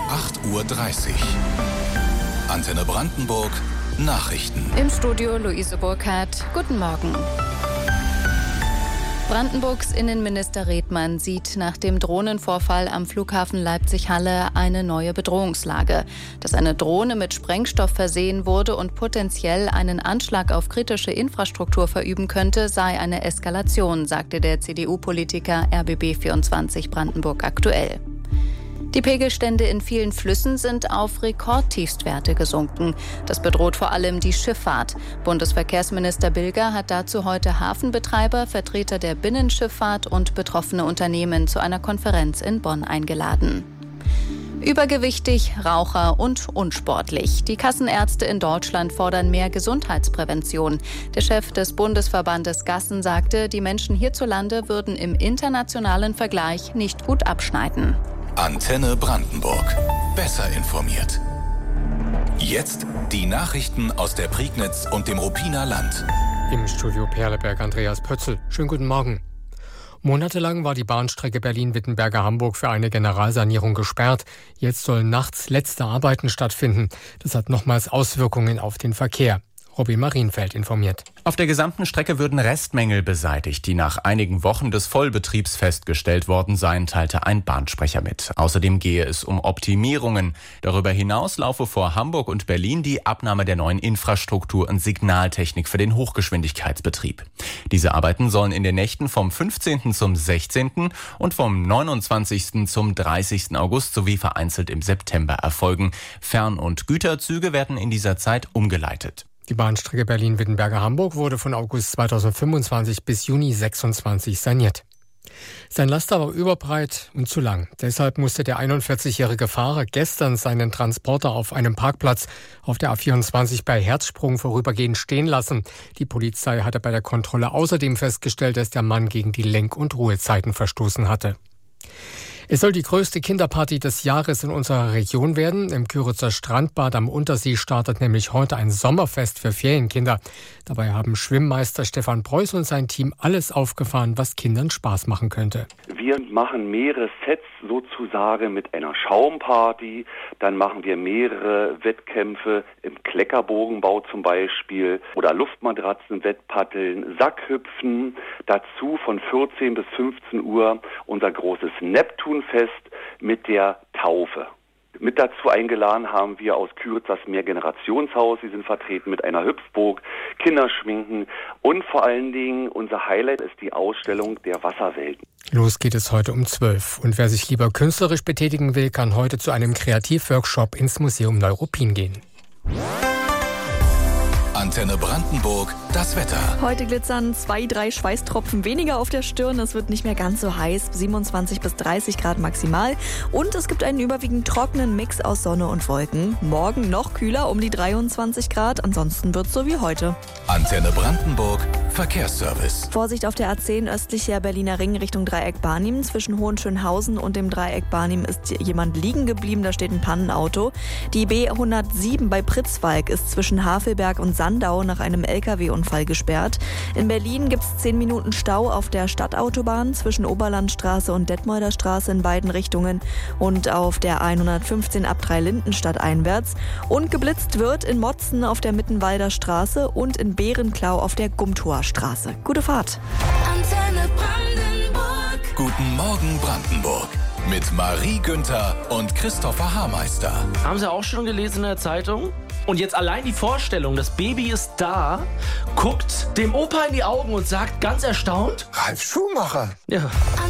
8:30 Uhr. Antenne Brandenburg, Nachrichten. Im Studio Luise Burkhardt. Guten Morgen. Brandenburgs Innenminister Redmann sieht nach dem Drohnenvorfall am Flughafen Leipzig-Halle eine neue Bedrohungslage. Dass eine Drohne mit Sprengstoff versehen wurde und potenziell einen Anschlag auf kritische Infrastruktur verüben könnte, sei eine Eskalation, sagte der CDU-Politiker RBB24 Brandenburg aktuell. Die Pegelstände in vielen Flüssen sind auf Rekordtiefstwerte gesunken. Das bedroht vor allem die Schifffahrt. Bundesverkehrsminister Bilger hat dazu heute Hafenbetreiber, Vertreter der Binnenschifffahrt und betroffene Unternehmen zu einer Konferenz in Bonn eingeladen. Übergewichtig, Raucher und unsportlich. Die Kassenärzte in Deutschland fordern mehr Gesundheitsprävention. Der Chef des Bundesverbandes Gassen sagte, die Menschen hierzulande würden im internationalen Vergleich nicht gut abschneiden. Antenne Brandenburg. Besser informiert. Jetzt die Nachrichten aus der Prignitz und dem Ruppiner Land. Im Studio Perleberg Andreas Pötzl. Schönen guten Morgen. Monatelang war die Bahnstrecke Berlin-Wittenberge-Hamburg für eine Generalsanierung gesperrt. Jetzt sollen nachts letzte Arbeiten stattfinden. Das hat nochmals Auswirkungen auf den Verkehr. Robin Marienfeld informiert. Auf der gesamten Strecke würden Restmängel beseitigt, die nach einigen Wochen des Vollbetriebs festgestellt worden seien, teilte ein Bahnsprecher mit. Außerdem gehe es um Optimierungen. Darüber hinaus laufe vor Hamburg und Berlin die Abnahme der neuen Infrastruktur und Signaltechnik für den Hochgeschwindigkeitsbetrieb. Diese Arbeiten sollen in den Nächten vom 15. zum 16. und vom 29. zum 30. August sowie vereinzelt im September erfolgen. Fern- und Güterzüge werden in dieser Zeit umgeleitet. Die Bahnstrecke Berlin-Wittenberge-Hamburg wurde von August 2025 bis Juni 2026 saniert. Sein Laster war überbreit und zu lang. Deshalb musste der 41-jährige Fahrer gestern seinen Transporter auf einem Parkplatz auf der A24 bei Herzsprung vorübergehend stehen lassen. Die Polizei hatte bei der Kontrolle außerdem festgestellt, dass der Mann gegen die Lenk- und Ruhezeiten verstoßen hatte. Es soll die größte Kinderparty des Jahres in unserer Region werden. Im Kyritzer Strandbad am Untersee startet nämlich heute ein Sommerfest für Ferienkinder. Dabei haben Schwimmmeister Stefan Preuß und sein Team alles aufgefahren, was Kindern Spaß machen könnte. Wir machen mehrere Sets sozusagen mit einer Schaumparty. Dann machen wir mehrere Wettkämpfe im Kleckerbogenbau zum Beispiel oder Luftmatratzen, Wettpaddeln, Sackhüpfen. Dazu von 14 bis 15 Uhr unser großes Neptunfest mit der Taufe. Mit dazu eingeladen haben wir aus Kyritz das Mehrgenerationshaus. Sie sind vertreten mit einer Hüpfburg, Kinderschminken und vor allen Dingen unser Highlight ist die Ausstellung der Wasserwelten. Los geht es heute um 12. Und wer sich lieber künstlerisch betätigen will, kann heute zu einem Kreativworkshop ins Museum Neuruppin gehen. Antenne Brandenburg, das Wetter. Heute glitzern 2-3 Schweißtropfen weniger auf der Stirn. Es wird nicht mehr ganz so heiß, 27 bis 30 Grad maximal. Und es gibt einen überwiegend trockenen Mix aus Sonne und Wolken. Morgen noch kühler, um die 23 Grad. Ansonsten wird es so wie heute. Antenne Brandenburg, Verkehrsservice. Vorsicht auf der A10 östlicher Berliner Ring Richtung Dreieck Barnim. Zwischen Hohenschönhausen und dem Dreieck Barnim ist jemand liegen geblieben. Da steht ein Pannenauto. Die B107 bei Pritzwalk ist zwischen Havelberg und Sandau nach einem LKW-Unfall gesperrt. In Berlin gibt es 10 Minuten Stau auf der Stadtautobahn zwischen Oberlandstraße und Detmolder Straße in beiden Richtungen und auf der 115 ab Dreilindenstadt einwärts. Und geblitzt wird in Motzen auf der Mittenwalder Straße und in Bärenklau auf der Gumtower Straße. Gute Fahrt. Antenne Brandenburg. Guten Morgen Brandenburg. Mit Marie Günther und Christopher Haarmeister. Haben Sie auch schon gelesen in der Zeitung? Und jetzt allein die Vorstellung, das Baby ist da, guckt dem Opa in die Augen und sagt ganz erstaunt: Ralf Schumacher. Ja.